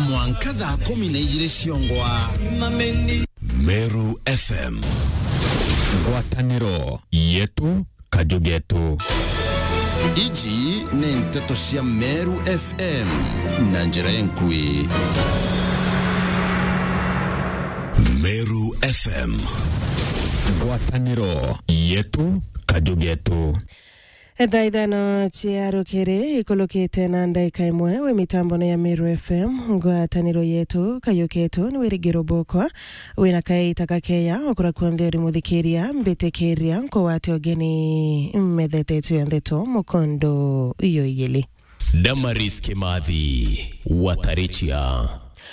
mwanka thaa 12 ciongwa. Meru FM, ngwataniro yetu kajugetu. Ichi ni nteto cia Meru FM na njira enkui. Meru FM, ngwataniro yetu kajugetu. Daidano chiaro kere ikolokete na ndaika imwe we mitambo na ya Meru FM ngwataniro yetu kayoketu ni wirigiro bokwa wina kai takakeya okura kuantheri muthikiria mbetekeria nko wate ogeni mmethetetu ya ndeto mukondo iyo igili. Damaris Kimathi Watarichia.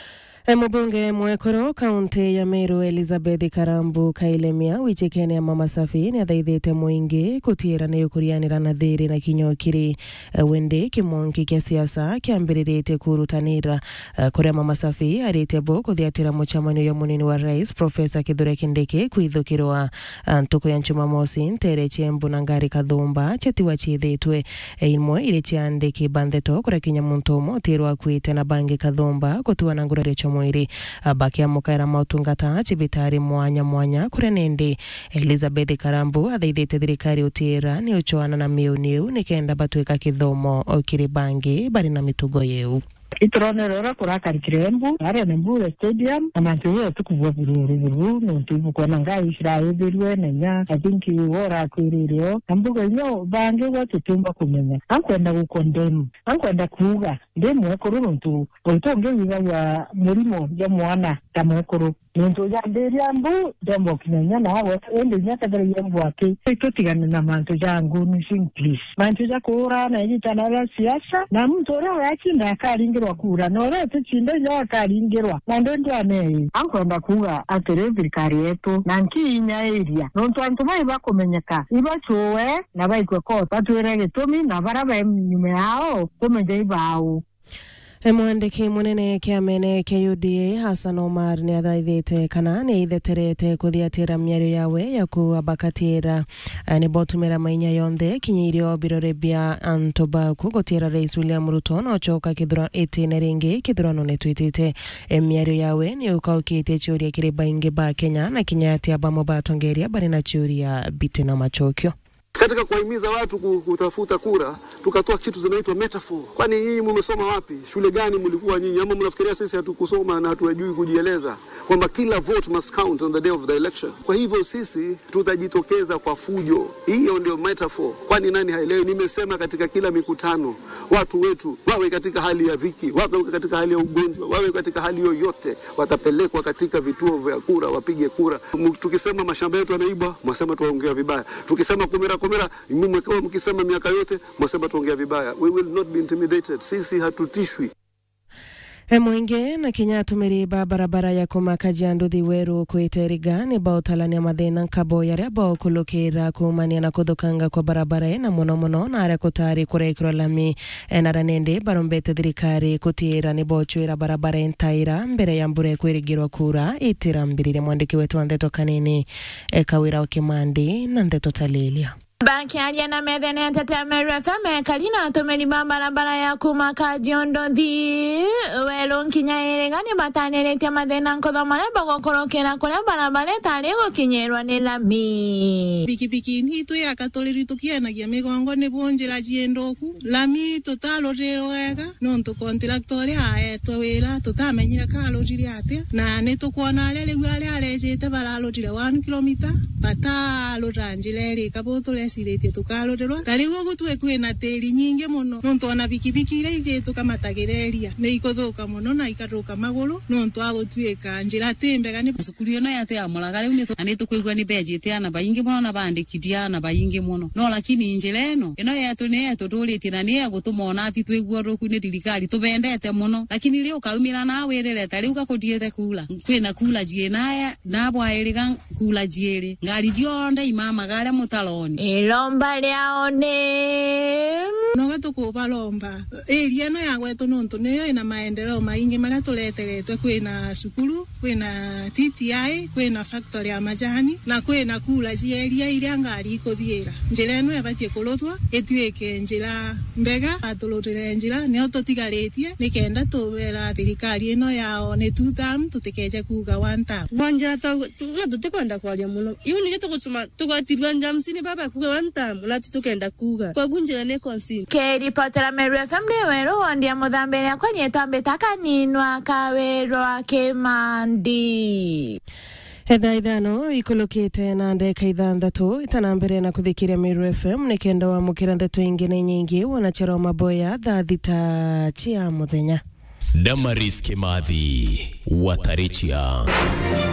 Mbunge mwekoro kaunti ya Meru Elizabeth Karambu Kailemia wichikene ya Mama Safi ni athaithite muingi kutira na yukurianira na thiri na kinyokiri wende kimonki kia siasa kiambiririte kurutanira kuria Mama Safi arite bo kuthiatira muchamanio ya munini wa rais Professor Kithure Kindiki kwithukirwa ntuko ya Jumamosi ntere chembu na ngari kathumba chetiwa chithitwe imwe ile chiandiki bandeto kuria kinyamuntomo tirwa kwite na bangi kathumba kutua na ngurare mwiri bakia mukaira mautungata chibitari mwanya kure nende Elizabeth Karambu athaithite thirikari utira ni uchoana na miuniu nikenda batwika kithomo okiribangi bari na mitugo yeu. Itoronera kuraka kirembu are nembure stadium amantuwe tukuvwa bururu ntubu kona ngai Israel birwe nenya I think wora kwiririo ambugo nyo bange watutumba kumenya ankwenda gukondemu ankwenda kuuga ndemwe koruru ntu oitonge wiga ya murimo ya mwana tamwekuru nto ya nderiambu dembo kinenya nawe ende nyakadere yembu ake itotigana na manto jangu ni please manto ya kura na yitana siasa na mtu ora yakinda akaringirwa kura nore tuchinde ya akaringirwa na ndondi ane ankwenda kuga atere thirikari yetu na nkinya area nonto antu mai bakomenyeka ibachowe na baikwe ko batwere gitumi na baraba nyume yao kumenye ibao. Mwandiki munene kiamene KUDA Hassan Omar ni athaithite kana ni itheterete kuthiatira miario yawe ya kuabakatira ni botumira mainya yonthe kinyirio birore bia Antobaku gutira Rais William Ruto no choka kithura itine ringi kithurano netwitite miario yawe ni ukaukite churia kiriba ingi ba Kenya na kinyati abamo batongeria bari na churia bitina machokyo. Katika kuhimiza watu kutafuta kura, tukatoa kitu zinaitwa metaphor. Kwani nyinyi mmesoma wapi? Shule gani mlikuwa nyinyi? Ama mnafikiria sisi hatukusoma na hatuwajui kujieleza? Kwamba kila vote must count on the day of the election. Kwa hivyo sisi tutajitokeza kwa fujo. Hiyo ndio metaphor. Kwani nani haelewi? Nimesema katika kila mikutano, watu wetu wawe katika hali ya dhiki, wawe katika hali ya ugonjwa, wawe katika hali yoyote, watapelekwa katika vituo vya kura wapige kura. Tukisema mashamba yetu yanaibwa, mwasema tuwaongea vibaya. Tukisema kumera mmekuwa mkisema miaka yote mwasema tuongea vibaya. We will not be intimidated. Sisi hatutishwi. Mwenge na kinyatumiri barabara ya kumakaja nduthi weru kuiteriga ni bautalani ya mathina kabo yare bao kulukira kumania na kudukanga kwa barabara na muno na are kutari kureikro lami na ranende barombete thirikari kutira ni bochuira barabara entaira mbere ya mbure kwirigirwa kura itira mbirire. Mwandiki wetu Ndeto Kanini Kawira Okimandi na Ndeto Talilia. Banki aja na medhene tete Meru FM kalina tumeni barabara ya kumakaji nduthi welu nkinya gani batanere tia madena nkodhomale bagokorokera kule barabara tarigo kinyerwa ni lami pikipiki hitu ya katoliri tukianagia migongo ni bonjira jiendoku lami tutalorero wega nontu kontraktori aetwa wira tutamenyira kaloriri atia na nitukuona lele gwale alejete balalorire 1 km batalorangire kabotole sirete tukalorerwa tarigo gutwe kwina teri nyingi muno nontu ona bikibiki ile je tukamatagereria ne ikodhoka muno na ikaroka maguru nontu agotweka njira tembega ni sukuru no yate amulaga riu ni tukwigwa ni bejete ana bayingi muno na bandikidia na bayingi muno no lakini njira eno yetu ne yetu tulitina ni agutumona ati twigwa roku ni dirikari tubendete muno lakini leo kaumira na werere tari ukakodiete kula kwina kula jienaya na bwairiga kula jiere ngari jionde imama gale mutaloni lomba leone noga tukuba lomba area no yagwetu nontu niyo ina maendeleo maingi maria tuleteretwe kwina sukuru kwina TTI, kwina factory ya majani na kwina kula cieria iria ngari ikuthiira. Njira eno yabatie kulothwa etuike njira mbega atulurire njira nio tutigaritie nikenda tubera thirikari eno yao ni tutam tutikeje kuga wanta bonja tutikwenda kwaria muno iu ni tugutsuma tugatirwa njamsini baba kuga wanta na tukenda kuga kwa gunjira ne konsin ke reporter Meru FM Wero ondia muthambere akwa ni tambeta kaninwa kawero Kimandi. Etha ithano ikulukite na ndeka ithanthatu itana mbere na kuthikiria Meru FM nikenda wa mukira ndeto ingine nyingi wanachero maboya thaa thita cia muthenya. Damaris Kimathi wa Tarechia.